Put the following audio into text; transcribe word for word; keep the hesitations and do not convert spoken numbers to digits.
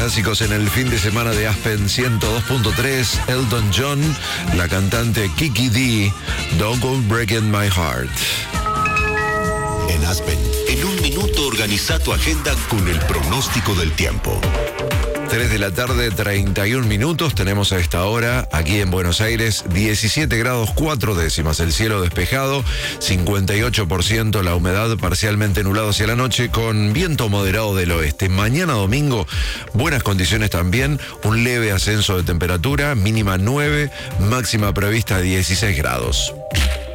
clásicos en el fin de semana de Aspen ciento dos punto tres, Elton John, la cantante Kiki Dee, Don't Go Breaking My Heart. En Aspen, en un minuto organiza tu agenda con el pronóstico del tiempo. tres de la tarde, treinta y un minutos, tenemos a esta hora, aquí en Buenos Aires, diecisiete grados cuatro décimas, el cielo despejado, cincuenta y ocho por ciento la humedad, parcialmente nublado hacia la noche, con viento moderado del oeste. Mañana domingo, buenas condiciones también, un leve ascenso de temperatura, mínima nueve, máxima prevista dieciséis grados.